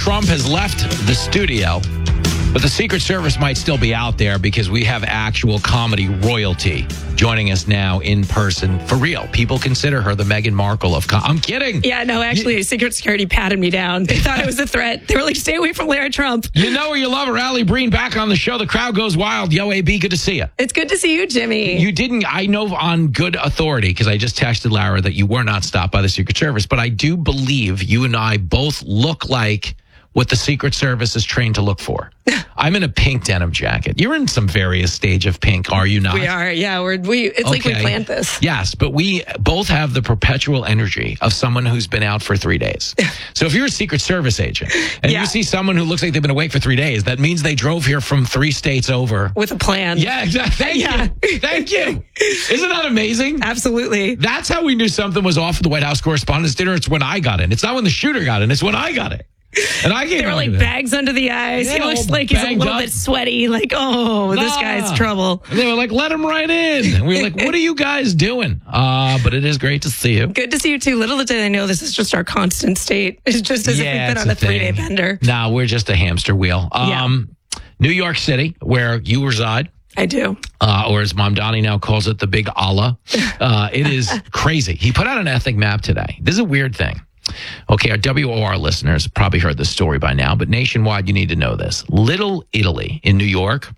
Trump has left the studio, but the Secret Service might still be out there because we have actual comedy royalty joining us now in person. For real. People consider her the Meghan Markle of I'm kidding. Yeah, no, actually, Secret Security patted me down. They thought it was a threat. They were like, stay away from Larry Trump. You know her, you love her. Allie Breen back on the show. The crowd goes wild. Yo, AB, good to see you. It's good to see you, Jimmy. You didn't, I know on good authority, because I just texted Lara that you were not stopped by the Secret Service, but I do believe you and I both look like what the Secret Service is trained to look for. I'm in a pink denim jacket. You're in some various stage of pink, are you not? We are, yeah. It's like we planned this. Yes, but we both have the perpetual energy of someone who's been out for 3 days. So if you're a Secret Service agent and you see someone who looks like they've been awake for 3 days, that means they drove here from 3 states over. With a plan. Yeah, exactly. Thank you. Thank you. Isn't that amazing? Absolutely. That's how we knew something was off at the White House Correspondents' Dinner. It's when I got in. It's not when the shooter got in. It's when I got in. And I There were like bags under the eyes. Yeah, he looks like he's a little bit sweaty. Like, this guy's trouble. And they were like, let him right in. And we were like, what are you guys doing? But it is great to see you. Good to see you too. Little did I know this is just our constant state. It's just as if we've been on a 3-day bender. No, we're just a hamster wheel. New York City, where you reside. I do. Or as Mom Donnie now calls it, the Big Allah. It is crazy. He put out an ethnic map today. This is a weird thing. Okay, our WOR listeners probably heard this story by now, but nationwide, you need to know this. Little Italy in New York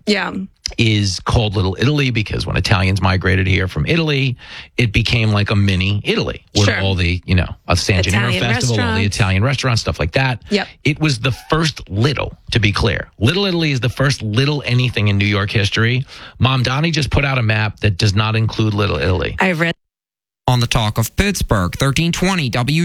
is called Little Italy because when Italians migrated here from Italy, it became like a mini Italy with all the, a San Gennaro Festival, all the Italian restaurants, stuff like that. Yep. It was the first little, to be clear. Little Italy is the first little anything in New York history. Mom Donnie just put out a map that does not include Little Italy. I read. On the Talk of Pittsburgh, 1320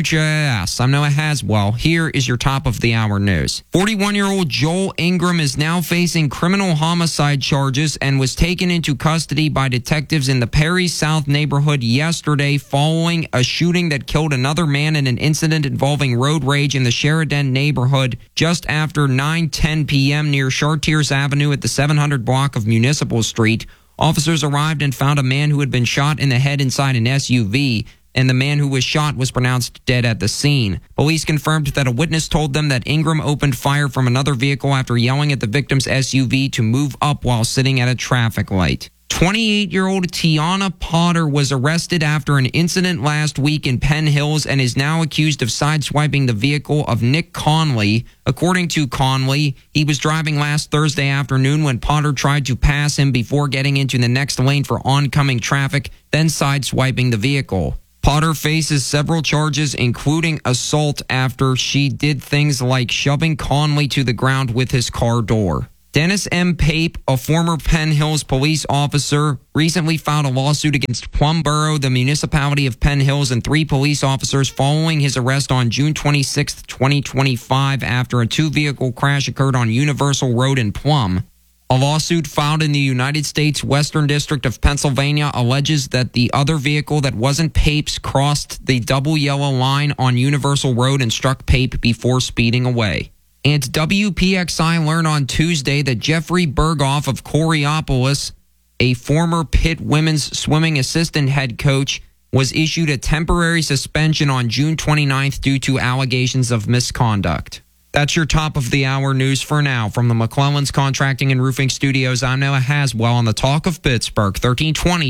WJS. I'm Noah Haswell. Here is your top of the hour news. 41-year-old Joel Ingram is now facing criminal homicide charges and was taken into custody by detectives in the Perry South neighborhood yesterday following a shooting that killed another man in an incident involving road rage in the Sheridan neighborhood just after 9:10 p.m. near Chartiers Avenue at the 700 block of Municipal Street. Officers arrived and found a man who had been shot in the head inside an SUV, and the man who was shot was pronounced dead at the scene. Police confirmed that a witness told them that Ingram opened fire from another vehicle after yelling at the victim's SUV to move up while sitting at a traffic light. 28-year-old Tiana Potter was arrested after an incident last week in Penn Hills and is now accused of sideswiping the vehicle of Nick Conley. According to Conley, he was driving last Thursday afternoon when Potter tried to pass him before getting into the next lane for oncoming traffic, then sideswiping the vehicle. Potter faces several charges, including assault, after she did things like shoving Conley to the ground with his car door. Dennis M. Pape, a former Penn Hills police officer, recently filed a lawsuit against Plum Borough, the municipality of Penn Hills, and 3 police officers following his arrest on June 26, 2025, after a 2-vehicle crash occurred on Universal Road in Plum. A lawsuit filed in the United States Western District of Pennsylvania alleges that the other vehicle that wasn't Pape's crossed the double yellow line on Universal Road and struck Pape before speeding away. And WPXI learned on Tuesday that Jeffrey Berghoff of Coriopolis, a former Pitt women's swimming assistant head coach, was issued a temporary suspension on June 29th due to allegations of misconduct. That's your top of the hour news for now. From the McClellan's Contracting and Roofing Studios, I'm Noah Haswell on the Talk of Pittsburgh, 1320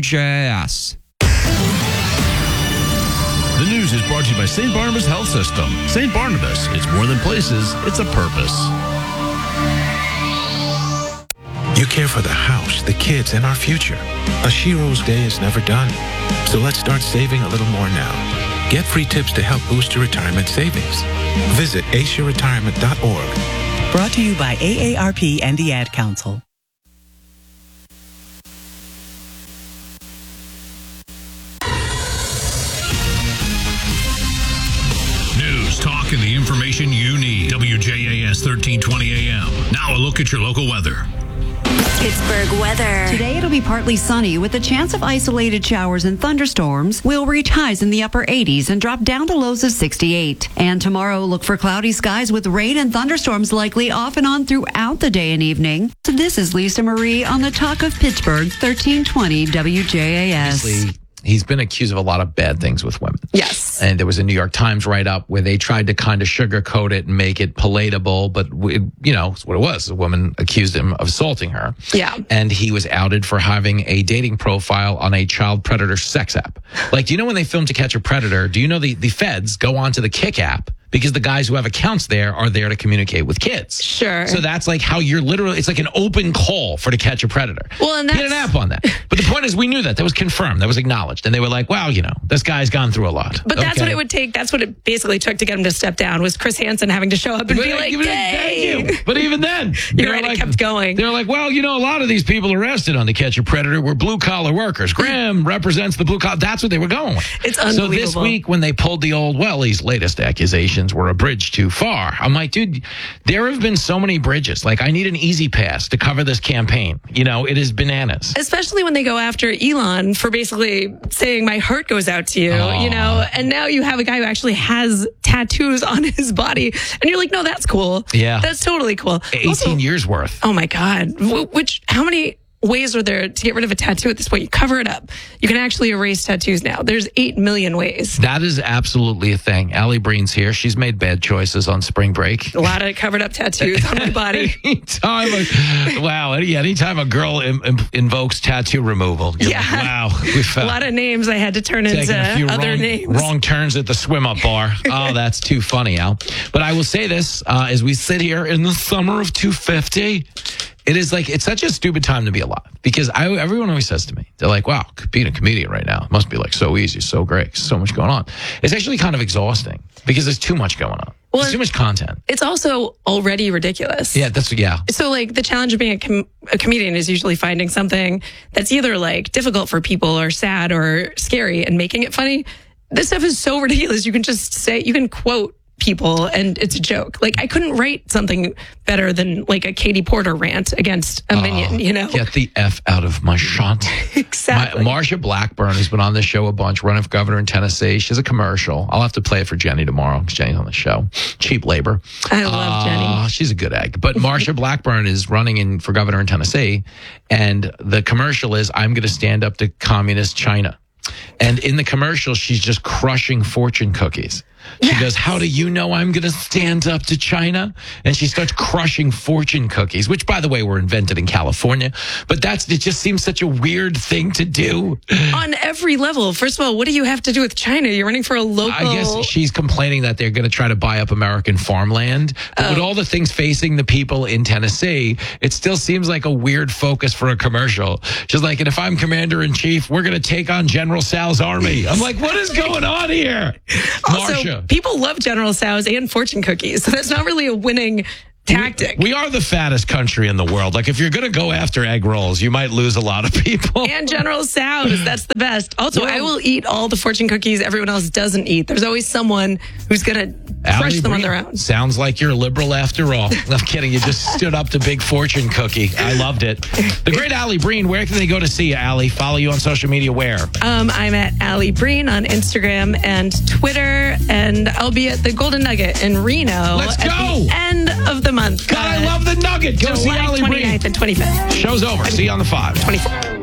WJS. The news is brought to you by St. Barnabas Health System. St. Barnabas, it's more than places, it's a purpose. You care for the house, the kids, and our future. A Shiro's day is never done. So let's start saving a little more now. Get free tips to help boost your retirement savings. Visit asiaretirement.org. Brought to you by AARP and the Ad Council. Talk and the information you need. WJAS 1320 AM. Now a look at your local weather. Pittsburgh weather. Today it'll be partly sunny with a chance of isolated showers and thunderstorms. We'll reach highs in the upper 80s and drop down to lows of 68. And tomorrow, look for cloudy skies with rain and thunderstorms likely off and on throughout the day and evening. So this is Lisa Marie on the Talk of Pittsburgh, 1320 WJAS. He's been accused of a lot of bad things with women. Yes. Yes. And there was a New York Times write-up where they tried to kind of sugarcoat it and make it palatable, but, it's what it was. A woman accused him of assaulting her. Yeah. And he was outed for having a dating profile on a child predator sex app. Like, do you know when they film To Catch a Predator, do you know the feds go onto the Kick app because the guys who have accounts there are there to communicate with kids. Sure. So that's like how you're literally, it's like an open call for To Catch a Predator. Well, and he had an app on that. But the point is, we knew that. That was confirmed. That was acknowledged. And they were like, wow, this guy's gone through a lot. But that's what it would take. That's what it basically took to get him to step down, was Chris Hansen having to show up and be like, thank you. But even then, you're right, it kept going. They're like, well, a lot of these people arrested on To Catch a Predator were blue-collar workers. Graham represents the blue-collar. That's what they were going with. It's unbelievable. So this week, when they pulled the old, his latest accusations were a bridge too far. I'm like, dude, there have been so many bridges. Like, I need an easy pass to cover this campaign. It is bananas. Especially when they go after Elon for basically saying my heart goes out to you, and now you have a guy who actually has tattoos on his body, and you're like, no, that's cool. Yeah. That's totally cool. 18 years worth. Oh my God. How many ways are there to get rid of a tattoo at this point? You cover it up. You can actually erase tattoos now. There's 8 million ways. That is absolutely a thing. Allie Breen's here. She's made bad choices on spring break. A lot of covered up tattoos on my body. Anytime a girl invokes tattoo removal, you're like, wow. A lot of names I had to turn into other names. Wrong turns at the swim-up bar. Oh, that's too funny, Al. But I will say this, as we sit here in the summer of 250, it's such a stupid time to be alive, because everyone always says to me, they're like, wow, being a comedian right now, it must be like so easy, so great, so much going on. It's actually kind of exhausting because there's too much going on. There's too much content. It's also already ridiculous. Yeah, So like the challenge of being a comedian is usually finding something that's either like difficult for people or sad or scary and making it funny. This stuff is so ridiculous. You can quote people and it's a joke. Like, I couldn't write something better than like a Katie Porter rant against a minion, Get the F out of my shot. Exactly. Marsha Blackburn, who's been on this show a bunch, running for governor in Tennessee. She has a commercial. I'll have to play it for Jenny tomorrow because Jenny's on the show. Cheap labor. I love Jenny. She's a good egg. But Marsha Blackburn is running for governor in Tennessee. And the commercial is, I'm going to stand up to communist China. And in the commercial, she's just crushing fortune cookies. She goes, how do you know I'm going to stand up to China? And she starts crushing fortune cookies, which, by the way, were invented in California. But it just seems such a weird thing to do. On every level. First of all, what do you have to do with China? You're running for a local... I guess she's complaining that they're going to try to buy up American farmland. But with all the things facing the people in Tennessee, it still seems like a weird focus for a commercial. She's like, and if I'm commander-in-chief, we're going to take on General Sal's army. I'm like, what is going on here? Also, Marsha. People love General Tso's and fortune cookies, so that's not really a winning tactic. We are the fattest country in the world. Like, if you're going to go after egg rolls, you might lose a lot of people. And General Tso's, that's the best. Also, I will eat all the fortune cookies everyone else doesn't eat. There's always someone who's going to crush them on their own. Sounds like you're a liberal after all. I'm kidding. You just stood up to Big Fortune Cookie. I loved it. The great Allie Breen. Where can they go to see you, Allie? Follow you on social media where? I'm at Allie Breen on Instagram and Twitter, and I'll be at the Golden Nugget in Reno. Let's go! At the end of the month. God, I love the Nugget. Go see Allie Breen. 29th and 25th. Show's over. See you on the 5. 24.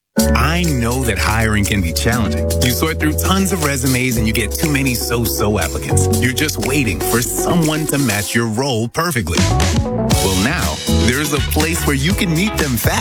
I know that hiring can be challenging. You sort through tons of resumes and you get too many so-so applicants. You're just waiting for someone to match your role perfectly. Well, now, there's a place where you can meet them fast.